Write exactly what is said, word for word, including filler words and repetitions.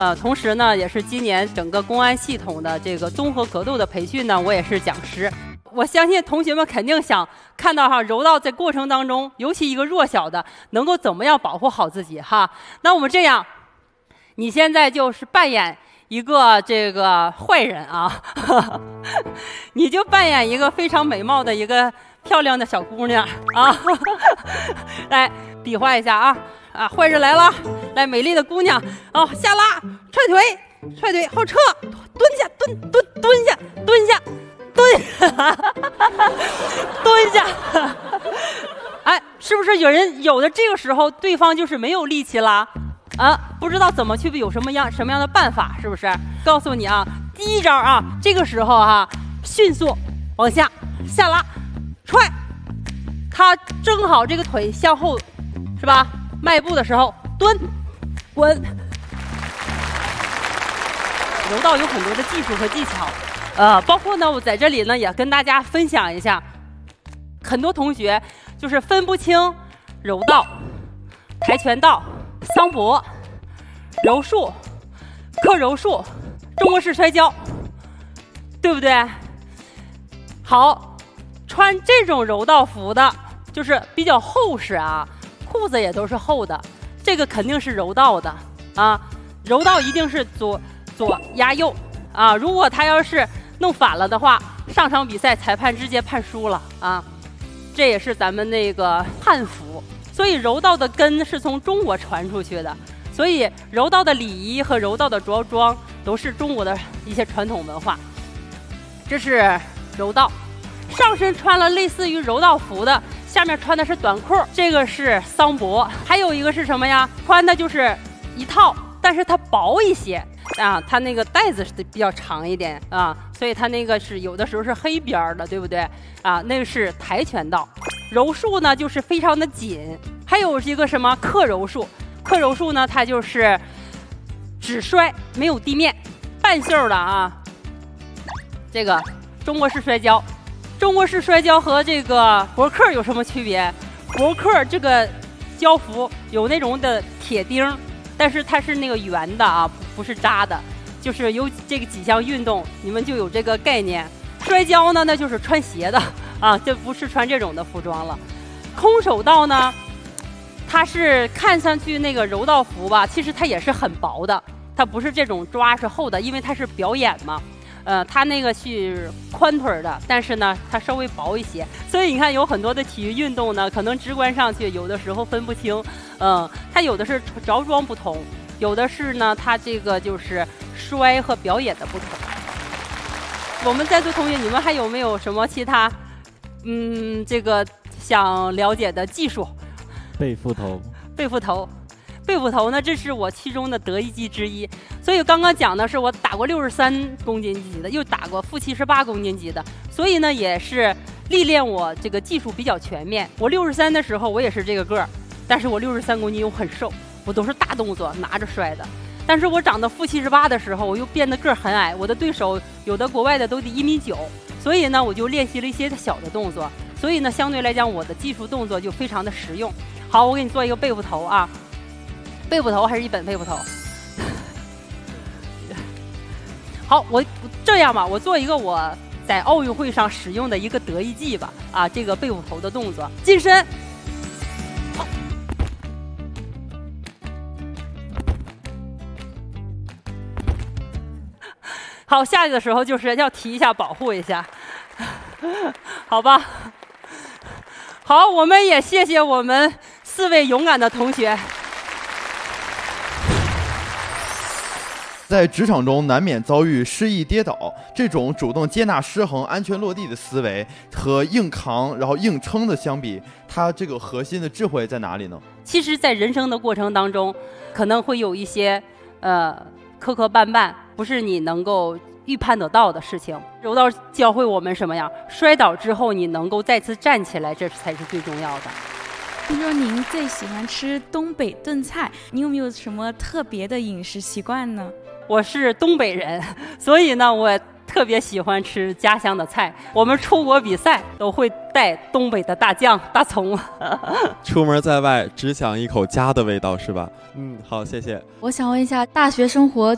呃，同时呢，也是今年整个公安系统的这个综合格斗的培训呢，我也是讲师。我相信同学们肯定想看到哈，柔道在过程当中，尤其一个弱小的，能够怎么样保护好自己哈。那我们这样，你现在就是扮演一个这个坏人啊，你就扮演一个非常美貌的一个漂亮的小姑娘啊，来比划一下啊啊，坏人来了，来美丽的姑娘哦，下拉，踹腿，踹腿后撤，蹲下，蹲蹲蹲下，蹲下。蹲蹲下，哎，是不是有人有的这个时候对方就是没有力气啦？啊，不知道怎么去有什么样什么样的办法，是不是？告诉你啊，第一招啊，这个时候哈、啊，迅速往下下拉，踹，他正好这个腿向后，是吧？迈步的时候蹲，滚。柔道有很多的技术和技巧。呃，包括呢，我在这里呢也跟大家分享一下，很多同学就是分不清柔道、跆拳道、桑博、柔术、克柔术、中国式摔跤，对不对？好，穿这种柔道服的，就是比较厚实啊，裤子也都是厚的，这个肯定是柔道的啊。柔道一定是左左压右啊，如果他要是弄反了的话，上场比赛裁判直接判输了啊！这也是咱们那个汉服，所以柔道的根是从中国传出去的，所以柔道的礼仪和柔道的着装都是中国的一些传统文化。这是柔道，上身穿了类似于柔道服的，下面穿的是短裤，这个是桑博。还有一个是什么呀？穿的就是一套，但是它薄一些。啊，它那个带子是比较长一点啊，所以它那个是有的时候是黑边的，对不对啊？那个是跆拳道，柔术呢就是非常的紧，还有一个什么克柔术，克柔术呢它就是只摔没有地面，半袖的啊。这个中国式摔跤，中国式摔跤和这个博克有什么区别？博克这个胶服有那种的铁钉，但是它是那个圆的啊。不是扎的，就是有这个几项运动，你们就有这个概念。摔跤呢，那就是穿鞋的啊，就不是穿这种的服装了。空手道呢，它是看上去那个柔道服吧，其实它也是很薄的，它不是这种抓是厚的，因为它是表演嘛。呃，它那个是宽腿的，但是呢，它稍微薄一些。所以你看，有很多的体育运动呢，可能直观上去有的时候分不清，嗯，它有的是着装不同。有的是呢，它这个就是摔和表演的不同。我们在座同学，你们还有没有什么其他，嗯，这个想了解的技术？ 背斧头。 背斧头，背斧头呢，这是我其中的得意技之一。所以刚刚讲的是我打过六十三公斤级的，又打过负七十八公斤级的，所以呢，也是历练我这个技术比较全面。我六十三的时候，我也是这个个儿，但是我六十三公斤又很瘦。我都是大动作拿着摔的，但是我长到负七十八的时候，我又变得个儿很矮，我的对手有的国外的都得一米九，所以呢，我就练习了一些小的动作，所以呢，相对来讲，我的技术动作就非常的实用。好，我给你做一个背斧头啊，背斧头还是一本背斧头。好，我这样吧，我做一个我在奥运会上使用的一个得意技吧，啊，这个背斧头的动作，近身。好，下去的时候就是要提一下，保护一下，好吧？好，我们也谢谢我们四位勇敢的同学。 在职场中难免遭遇失意跌倒，这种主动接纳失衡、安全落地的思维和硬扛然后硬撑的相比，它这个核心的智慧在哪里呢？ 其实，在人生的过程当中，可能会有一些呃磕磕绊绊，不是你能够预判得到的事情。柔道教会我们什么呀？摔倒之后你能够再次站起来，这才是最重要的。 听说您最喜欢吃东北炖菜，你有没有什么特别的饮食习惯呢？ 我是东北人，所以呢，我特别喜欢吃家乡的菜。我们出国比赛都会带东北的大酱、大葱。 出门在外，只想一口家的味道，是吧？嗯，好，谢谢。 我想问一下，大学生活